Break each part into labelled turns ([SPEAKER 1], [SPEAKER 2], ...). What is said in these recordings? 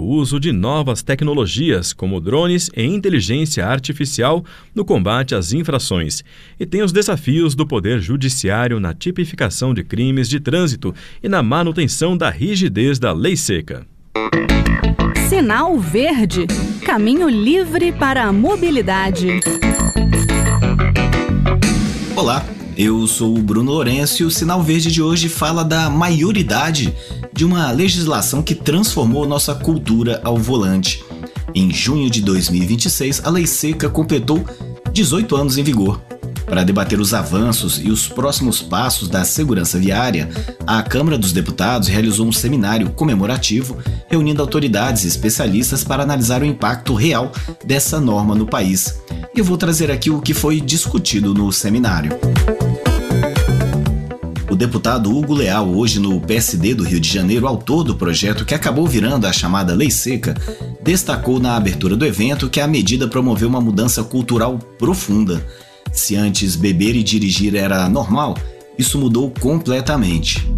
[SPEAKER 1] uso de novas tecnologias, como drones e inteligência artificial, no combate às infrações. E tem os desafios do Poder Judiciário na tipificação de crimes de trânsito e na manutenção da rigidez da lei seca.
[SPEAKER 2] Sinal Verde. Caminho livre para a mobilidade.
[SPEAKER 3] Olá, eu sou o Bruno Lourenço e o Sinal Verde de hoje fala da maioridade de uma legislação que transformou nossa cultura ao volante. Em junho de 2026, a Lei Seca completou 18 anos em vigor. Para debater os avanços e os próximos passos da segurança viária, a Câmara dos Deputados realizou um seminário comemorativo, reunindo autoridades e especialistas para analisar o impacto real dessa norma no país. Eu vou trazer aqui o que foi discutido no seminário. O deputado Hugo Leal, hoje no PSD do Rio de Janeiro, autor do projeto que acabou virando a chamada Lei Seca, destacou na abertura do evento que a medida promoveu uma mudança cultural profunda. Se antes beber e dirigir era normal, isso mudou completamente.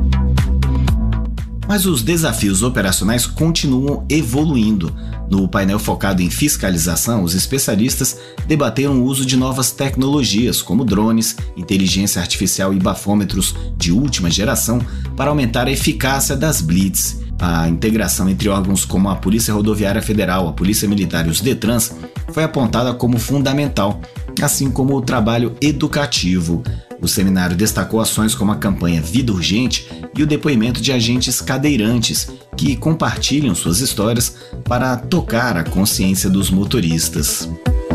[SPEAKER 3] Mas os desafios operacionais continuam evoluindo. No painel focado em fiscalização, os especialistas debateram o uso de novas tecnologias, como drones, inteligência artificial e bafômetros de última geração, para aumentar a eficácia das blitz. A integração entre órgãos como a Polícia Rodoviária Federal, a Polícia Militar e os Detrans foi apontada como fundamental, assim como o trabalho educativo. O seminário destacou ações como a campanha Vida Urgente e o depoimento de agentes cadeirantes, que compartilham suas histórias para tocar a consciência dos motoristas.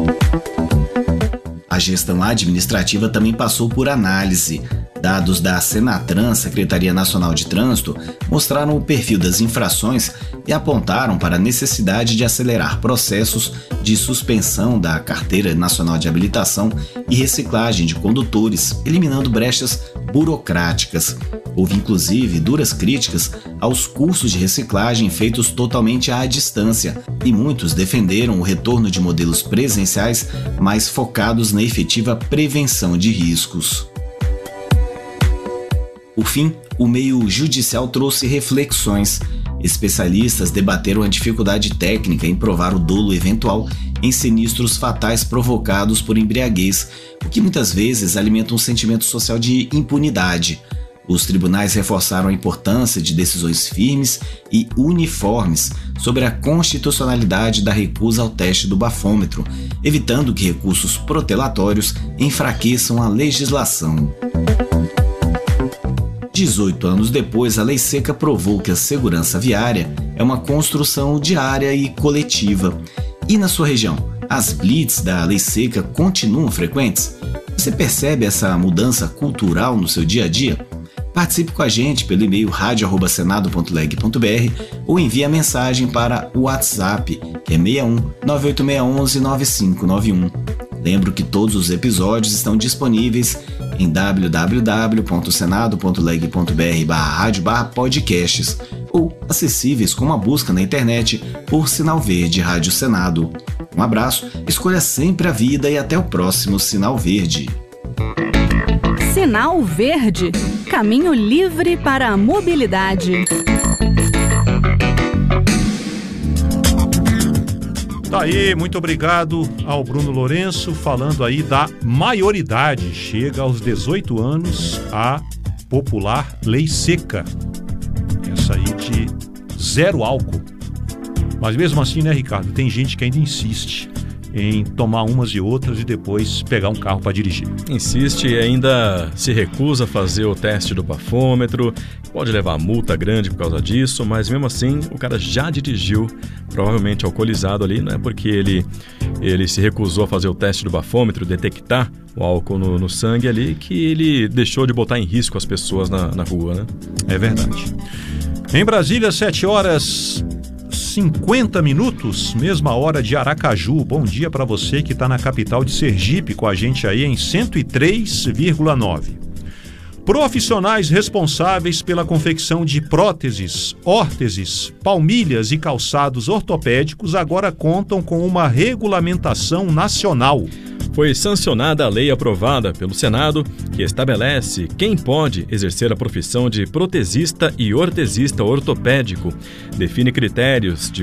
[SPEAKER 3] A gestão administrativa também passou por análise. Dados da Senatran, Secretaria Nacional de Trânsito, mostraram o perfil das infrações e apontaram para a necessidade de acelerar processos de suspensão da Carteira Nacional de Habilitação e reciclagem de condutores, eliminando brechas burocráticas. Houve inclusive duras críticas aos cursos de reciclagem feitos totalmente à distância, e muitos defenderam o retorno de modelos presenciais mais focados na efetiva prevenção de riscos. Por fim, o meio judicial trouxe reflexões. Especialistas debateram a dificuldade técnica em provar o dolo eventual em sinistros fatais provocados por embriaguez, o que muitas vezes alimenta um sentimento social de impunidade. Os tribunais reforçaram a importância de decisões firmes e uniformes sobre a constitucionalidade da recusa ao teste do bafômetro, evitando que recursos protelatórios enfraqueçam a legislação. 18 anos depois, a Lei Seca provou que a segurança viária é uma construção diária e coletiva. E na sua região, as blitz da Lei Seca continuam frequentes? Você percebe essa mudança cultural no seu dia a dia? Participe com a gente pelo e-mail radio@senado.leg.br ou envie a mensagem para o WhatsApp, que é 61 98611 9591. Lembro que todos os episódios estão disponíveis em www.senado.leg.br/radio/podcasts ou acessíveis com uma busca na internet por Sinal Verde Rádio Senado. Um abraço, escolha sempre a vida e até o próximo Sinal Verde.
[SPEAKER 2] Sinal Verde. Caminho livre para a mobilidade.
[SPEAKER 4] Tá aí, muito obrigado ao Bruno Lourenço, falando aí da maioridade. Chega aos 18 anos a popular Lei Seca. Essa aí de zero álcool. Mas mesmo assim, né, Ricardo, tem gente que ainda insiste em tomar umas e outras e depois pegar um carro para dirigir.
[SPEAKER 1] Insiste e ainda se recusa a fazer o teste do bafômetro, pode levar multa grande por causa disso, mas mesmo assim o cara já dirigiu, provavelmente alcoolizado ali, não é porque ele se recusou a fazer o teste do bafômetro, detectar o álcool no sangue ali, que ele deixou de botar em risco as pessoas na rua, né?
[SPEAKER 4] É verdade. Em Brasília, 7h50, mesma hora de Aracaju. Bom dia para você que está na capital de Sergipe com a gente aí em 103,9. Profissionais responsáveis pela confecção de próteses, órteses, palmilhas e calçados ortopédicos agora contam com uma regulamentação nacional.
[SPEAKER 1] Foi sancionada a lei aprovada pelo Senado que estabelece quem pode exercer a profissão de protesista e ortesista ortopédico, define critérios de